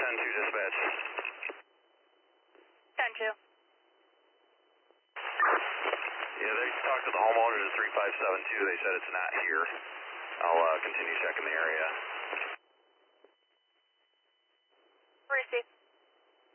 10-2 dispatch. 10-2. Yeah, they talked to the homeowners at 3572. They said it's not here. I'll continue checking the area.